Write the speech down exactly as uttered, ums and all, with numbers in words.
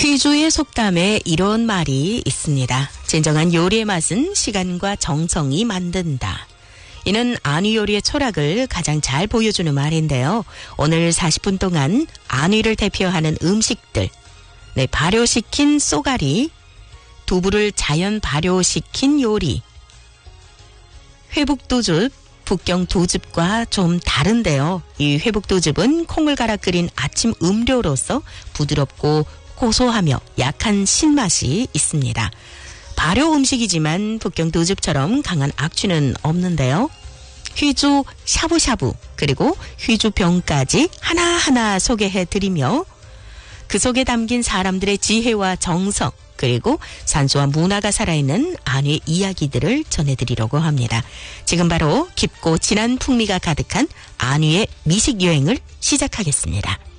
휘주의 속담에 이런 말이 있습니다. 진정한 요리의 맛은 시간과 정성이 만든다. 이는 안위 요리의 철학을 가장 잘 보여주는 말인데요. 오늘 사십 분 동안 안위를 대표하는 음식들, 네, 발효시킨 쏘가리, 두부를 자연 발효시킨 요리, 회북두즙, 북경 두즙과 좀 다른데요. 이 회북두즙은 콩을 갈아 끓인 아침 음료로서 부드럽고 고소하며 약한 신맛이 있습니다. 발효 음식이지만 북경 두즙처럼 강한 악취는 없는데요. 휘주 샤브샤브 그리고 휘주병까지 하나하나 소개해드리며 그 속에 담긴 사람들의 지혜와 정성 그리고 산수와 문화가 살아있는 안위 이야기들을 전해드리려고 합니다. 지금 바로 깊고 진한 풍미가 가득한 안위의 미식 여행을 시작하겠습니다.